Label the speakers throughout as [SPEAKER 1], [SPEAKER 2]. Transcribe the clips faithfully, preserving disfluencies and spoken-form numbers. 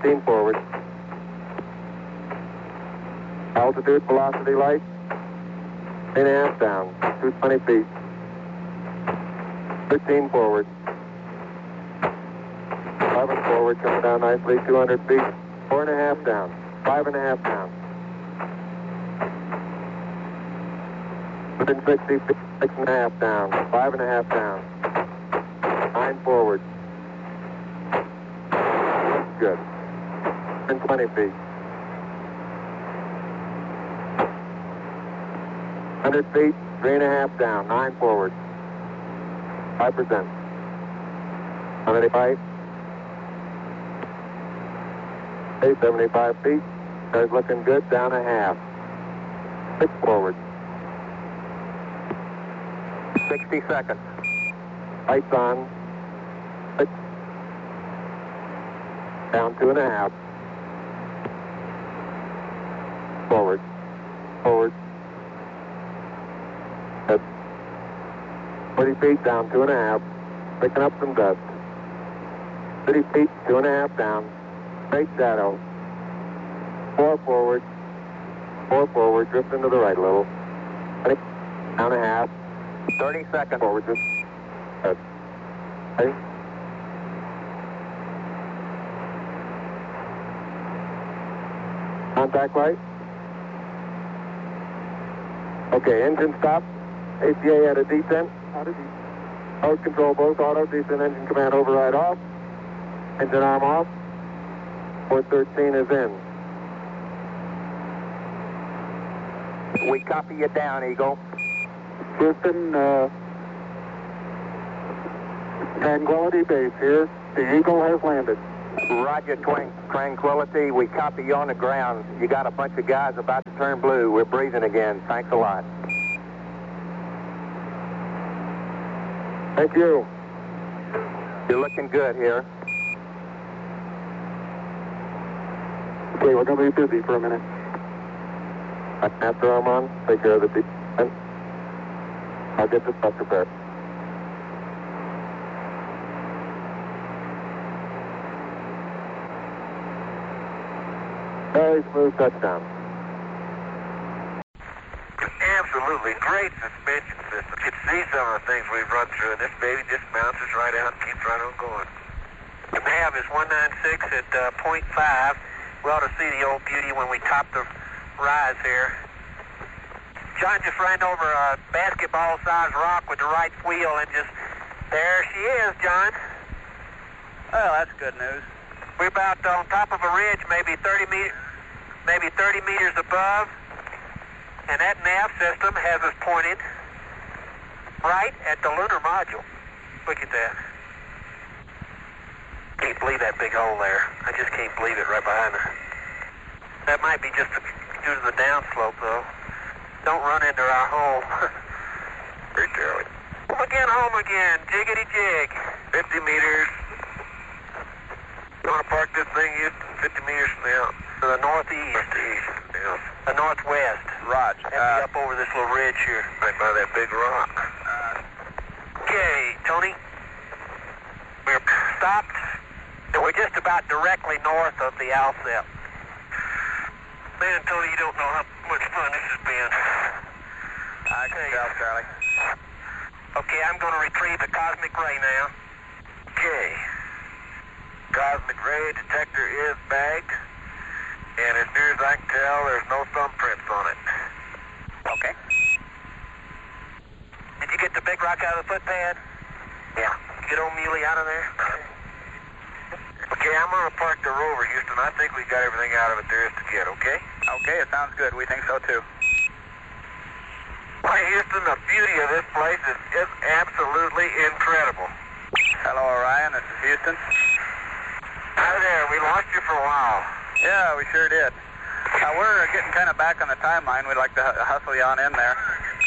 [SPEAKER 1] fifteen forward. Altitude, velocity light. Eight and a half down, two hundred twenty feet. thirteen forward. eleven forward, coming down nicely, two hundred feet. Four and a half down, five and a half down. one hundred sixty feet, six and a half down, five and a half down. Nine forward. Good. one hundred twenty feet. one hundred feet, three and a half down, nine forward. five percent. one eighty-five. eight seventy-five feet. Car's looking good, down a half. Six forward. sixty seconds. Lights on. Six. Down two and a half. Forward. Forward. That's forty feet down, two and a half. Picking up some dust. thirty feet, two and a half down. Straight shadow. Four forward. Four forward, drifting to the right a little. Down a half. thirty seconds. Forward, just. Good. Okay. Contact light. Okay, engine stop. A C A at a descent. Auto descent. Mode control both auto descent, engine command override off. Engine arm off. four thirteen is in. We copy you down, Eagle. Houston, uh, Tranquility Base here. The Eagle has landed. Roger, Twin Tranquility. We copy you on the ground. You got a bunch of guys about to turn blue. We're breathing again. Thanks a lot. Thank you. You're looking good here. Okay, we're going to be busy for a minute. After I'm on, take care of the descent. I'll get the stuff prepared. Very smooth touchdown.
[SPEAKER 2] Absolutely great suspension system. You can see some of the things we've run through, and this baby just bounces right out and keeps right on going. The nav is one ninety-six at uh, point five. We ought to see the old beauty when we top the rise here. John just ran over a basketball-sized rock with the right wheel, and just, there she is, John.
[SPEAKER 3] Well, that's good news.
[SPEAKER 2] We're about on top of a ridge, maybe thirty meters, maybe thirty meters above, and that nav system has us pointed right at the lunar module. Look at that. Can't believe that big hole there. I just can't believe it right behind her. That might be just due to the downslope, though. Don't run into our hole. Very early. Home again, home again. Jiggity jig. fifty meters. You want to park this thing, Houston, fifty meters from the out? To the northeast. Northeast, yeah. The northwest.
[SPEAKER 3] Raj.
[SPEAKER 2] And uh, be up over this little ridge here. Right by that big rock. Okay, Tony. We're stopped. And we're just about directly north of the Alcep. Man, Tony, you don't know how much fun this has been.
[SPEAKER 3] I can tell, Charlie.
[SPEAKER 2] Okay, I'm going to retrieve the cosmic ray now. Okay. Cosmic ray detector is bagged. And as near as I can tell, there's no thumbprints on it.
[SPEAKER 3] Okay.
[SPEAKER 2] Did you get the big rock out of the footpad? Yeah. Get old Muley out of there? Okay, I'm going to park the rover, Houston. I think we got everything out of it there is to get, okay?
[SPEAKER 3] Okay, it sounds good. We think so, too.
[SPEAKER 2] Why, Houston, the beauty of this place is just absolutely incredible.
[SPEAKER 3] Hello, Orion. This is Houston.
[SPEAKER 2] Hi there. We lost you for a while.
[SPEAKER 3] Yeah, we sure did. Uh, we're getting kind of back on the timeline. We'd like to hu- hustle you on in there.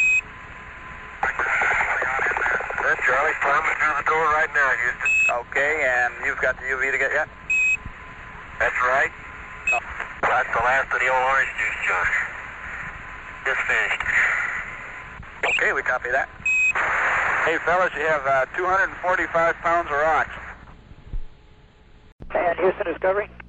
[SPEAKER 2] That's Charlie's climbing through the door right now, Houston.
[SPEAKER 3] Okay, and you've got the U V to get yet?
[SPEAKER 2] That's right.
[SPEAKER 3] Oh.
[SPEAKER 2] That's the last of the old orange juice, John. Just finished.
[SPEAKER 3] Okay, we copy that. Hey, fellas, you have uh, two hundred forty-five pounds of rock.
[SPEAKER 4] And Houston Discovery?